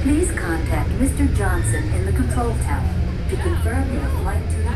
Please contact Mr. Johnson in the control tower to confirm your flight to